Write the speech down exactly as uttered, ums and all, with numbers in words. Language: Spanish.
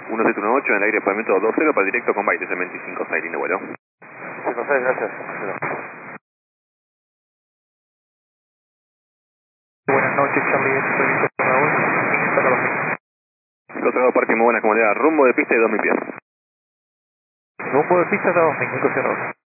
uno siete uno ocho en el aire pavimento dos cero para directo con Baite, veinticinco seis, lindo vuelo. cinco seis, gracias. Buenas noches, Charlie. Controlado parque, muy buena comodidad. Rumbo de pista y dos mil pies. Rumbo de pista hasta dos mil, Nico Cerro.